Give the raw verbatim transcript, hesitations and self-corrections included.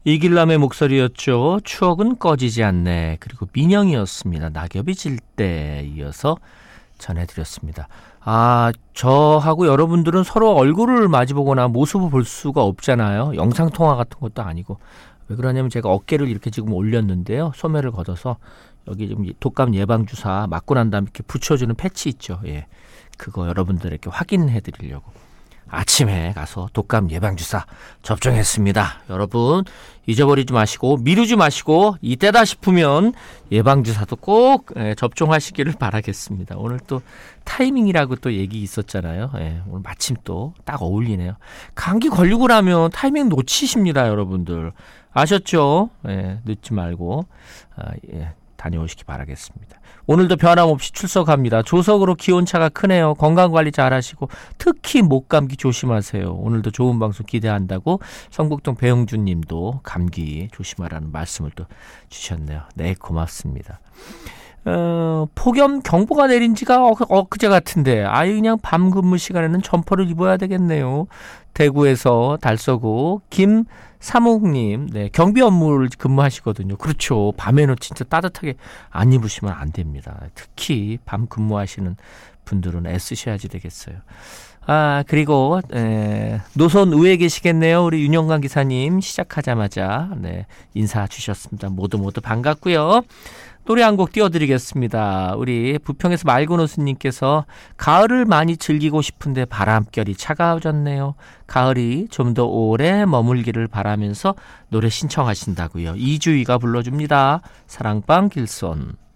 이길남의 목소리였죠. 추억은 꺼지지 않네. 그리고 민영이었습니다. 낙엽이 질 때 이어서 전해드렸습니다. 아, 저하고 여러분들은 서로 얼굴을 마주보거나 모습을 볼 수가 없잖아요. 영상통화 같은 것도 아니고. 왜 그러냐면 제가 어깨를 이렇게 지금 올렸는데요. 소매를 걷어서 여기 좀 독감 예방주사 맞고 난 다음에 이렇게 붙여주는 패치 있죠. 예, 그거 여러분들에게 확인해 드리려고 아침에 가서 독감 예방주사 접종했습니다. 여러분 잊어버리지 마시고 미루지 마시고 이때다 싶으면 예방주사도 꼭 접종하시기를 바라겠습니다. 오늘 또 타이밍이라고 또 얘기 있었잖아요. 예, 오늘 마침 또 딱 어울리네요. 감기 걸리고 나면 타이밍 놓치십니다. 여러분들 아셨죠? 예, 늦지 말고 아, 예, 다녀오시기 바라겠습니다. 오늘도 변함없이 출석합니다. 조석으로 기온차가 크네요. 건강관리 잘하시고 특히 목감기 조심하세요. 오늘도 좋은 방송 기대한다고 성북동 배영준 님도 감기 조심하라는 말씀을 또 주셨네요. 네, 고맙습니다. 어, 폭염 경보가 내린 지가 어, 엊그제 같은데 아예 그냥 밤 근무 시간에는 점퍼를 입어야 되겠네요. 대구에서 달서구 김사목님, 네, 경비 업무를 근무하시거든요. 그렇죠. 밤에는 진짜 따뜻하게 안 입으시면 안 됩니다. 특히 밤 근무하시는 분들은 애쓰셔야지 되겠어요. 아, 그리고 에, 노선 우에 계시겠네요. 우리 윤영관 기사님 시작하자마자 네, 인사 주셨습니다. 모두 모두 반갑고요. 노래 한 곡 띄워드리겠습니다. 우리 부평에서 말고노스님께서 가을을 많이 즐기고 싶은데 바람결이 차가워졌네요. 가을이 좀 더 오래 머물기를 바라면서 노래 신청하신다고요. 이주희가 불러줍니다. 사랑방 길손.